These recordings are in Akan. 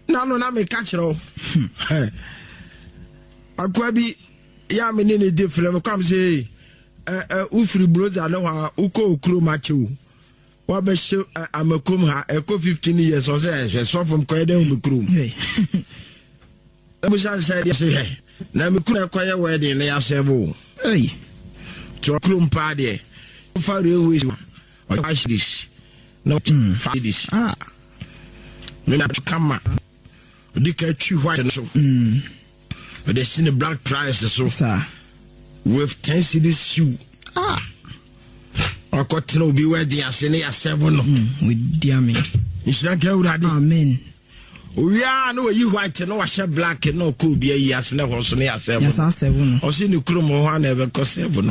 no na me catch ro akwa bi ya me ne different come say ufri brother no ha uko okro macho wa be she amakom ha eko 15 years o say so from kwede omikrum e say say na me kura kwaye wedding na ya sebo to krum pa de fa rewe o this no this me na kama the catchy white so they seen the black price so with 10 cedis shoe I got to know be where the asene 7 with dear me amen we are no you white no wash black no could be a years never so near 7 yes 7 or see the chrome one never cost 7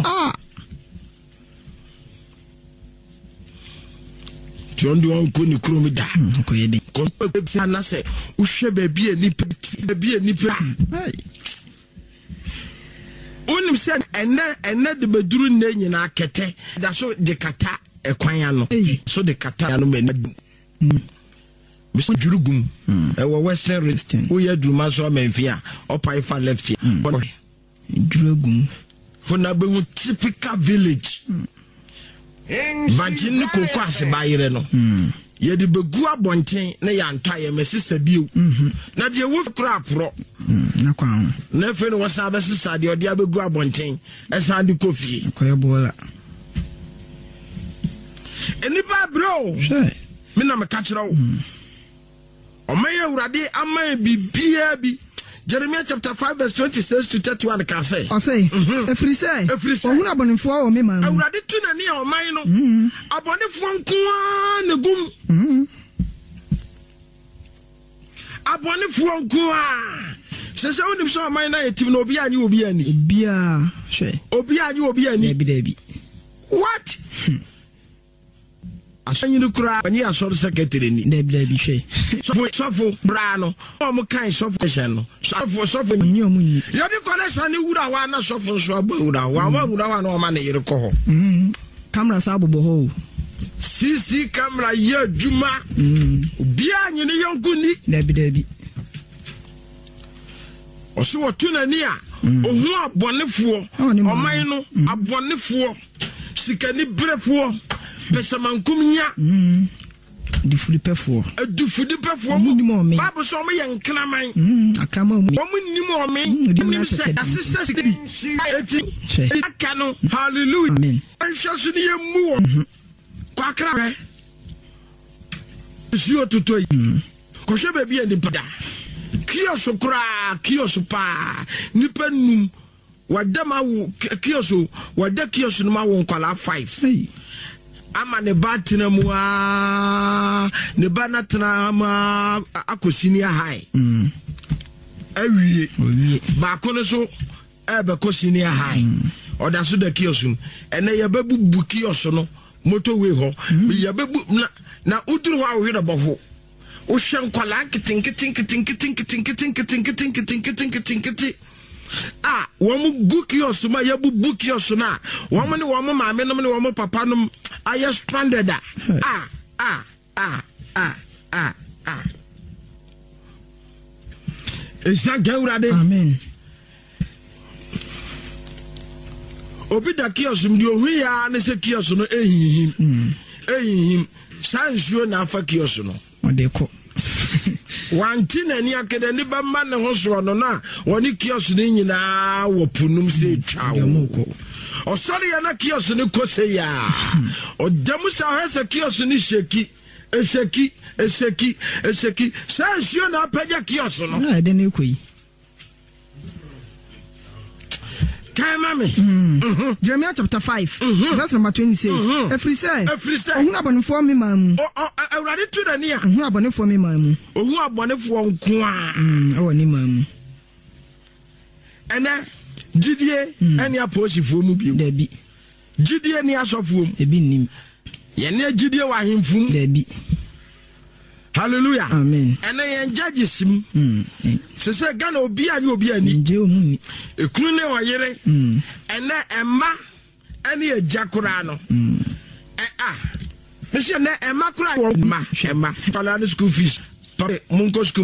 John do on kuni chrome da ko yedi ko na say uhwe baby enipa onim se ene de beduru na nyina kete da so de kata ekwan ya no so de kata ya no mani biso jurugum e wo western resistance wo ya duruma so manfia opai fa left jurugum for na be typical village Vagin ko kwase bayire no ye de begu abonten na ya ntaye mesisa bio na de wo kra pro na kwa na fe no wasa besisa de ode abegu abonten esa de kofi ko ye bola eni ba bro me na me ka kira wo o maye urade ama bibia bi Jeremiah chapter 5 verse 26 to 31 can say. I say, every say. Ohuna abonifo o me man. Awurade tu na ni o man no. Abonifo nko na gum. Abonifo nko Sese onim so man na yetim na obi anyi obi ani. Bia, hwe. Obi anyi obi ani. Debi. What? Asanyi no kura ani asor secretary ni. Debi hwe. Sofo bra no. O mo kan sofo hye no. Sofo ni o munni. Yo di connection ni wura wa na sofo so abawura. Wa wura wa na o ma na yire ko ho. Camera sa bobo ho. CC camera ye adwuma. Bia anyi ne yonku ni. Debi. Oso wotu na ni a. Ohu abonefo. Oman no abonefo. Sikani brefo. Pesamankum nya di fulipefo Bible so me yenkraman akrama mu omunnim o me nim se asese eti akano hallelujah amen anhwaso ne yemu kwakra sio tutoi ko hwe ba bia ni pada kioso kra kioso pa nipa num wadama wo kioso wada kioso no ma wo nkwala 5 ama ne batina mu ne banatna ma akosini high awie ba ko ne so ebe kosini high oda so da kiosun ene ye babu kioso no motorway ho ye babu na uduru ho ahwe na bofo o hwe nkwala kitin womu gukios ma yabu kios na womu ne womu maame no ne womu papa no aye stranded Esa gawrade amen obi da kios mdi ohu ya ne se kios no ehihim sansuo na afa kios no odeko wanti na ni akede ni ba ma ne ho so no na woni kios ni nyina wo punum se twawo osori ya na kios ni kose ya odamu sa hesa kios ni sheki eseki sansuo na apaja kios no na de ne koyi Jeremiah chapter 5 verse number 26 every say ohun abonefo me man awurade tu na ni a ohun abonefo me man ohun abonefo nko a o ni man ene jidie ene aposifo mu bi dabi jidie ni asofo mu ebi nim ye ne jidie wa hemfum dabi hallelujah amen ene ye judges mu se Ghana obi ani nje o mu ekunu ne oyere ene emma ene ejakura no me se ne emma kura wo ma hema school fees munko school